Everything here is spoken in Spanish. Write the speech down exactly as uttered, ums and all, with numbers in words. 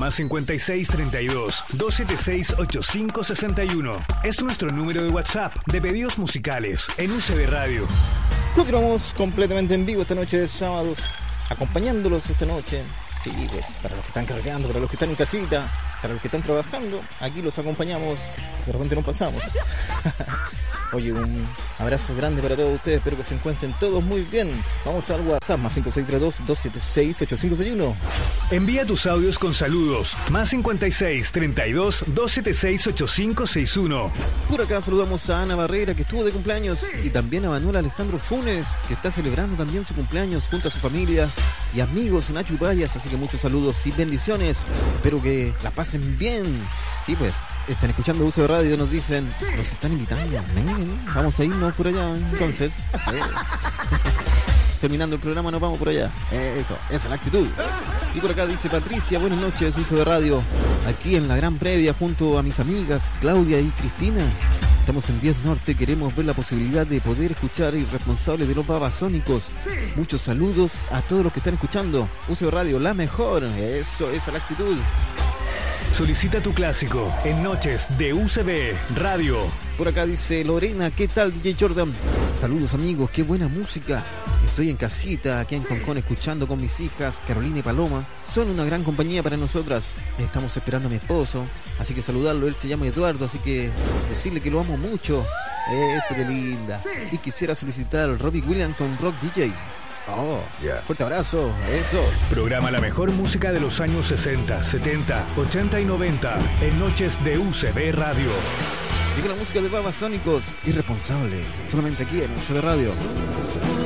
más cincuenta y seis treinta y dos, doscientos setenta y seis, ochenta y cinco sesenta y uno. Es nuestro número de WhatsApp de pedidos musicales en U C B Radio. Continuamos completamente en vivo esta noche de sábado, acompañándolos esta noche. Sí, pues, para los que están carreteando, para los que están en casita, para los que están trabajando, aquí los acompañamos, de repente nos pasamos. Oye, un abrazo grande para todos ustedes, espero que se encuentren todos muy bien. Vamos al WhatsApp, más cinco seis tres dos, dos siete seis, ocho cinco seis uno. Envía tus audios con saludos, más cincuenta y seis treinta y dos, doscientos setenta y seis, ochenta y cinco sesenta y uno. Por acá saludamos a Ana Barrera, que estuvo de cumpleaños, y también a Manuel Alejandro Funes, que está celebrando también su cumpleaños junto a su familia y amigos Nacho y Payas, así que muchos saludos y bendiciones. Espero que la pasen bien. Sí, pues, están escuchando U C B Radio, nos dicen, nos están invitando. Vamos a irnos por allá, entonces. Eh. Terminando el programa nos vamos por allá. Eh, eso, esa es la actitud. Y por acá dice Patricia, buenas noches, U C B Radio. Aquí en la gran previa junto a mis amigas Claudia y Cristina. Estamos en diez Norte, queremos ver la posibilidad de poder escuchar Irresponsables de los Babasónicos. Muchos saludos a todos los que están escuchando. U C B Radio, la mejor. Eso, esa es la actitud. Solicita tu clásico en noches de U C B Radio. Por acá dice Lorena, ¿qué tal D J Jordan? Saludos amigos, qué buena música. Estoy en casita, aquí en Concón, escuchando con mis hijas, Carolina y Paloma. Son una gran compañía para nosotras. Estamos esperando a mi esposo, así que saludarlo, él se llama Eduardo, así que decirle que lo amo mucho. Eso, qué linda. Y quisiera solicitar al Robbie Williams con Rock D J. Oh, yeah. Fuerte abrazo, eso. Programa la mejor música de los años sesenta, setenta, ochenta y noventa en noches de U C B Radio. Llega la música de Babasónicos, Irresponsable, solamente aquí en U C B Radio.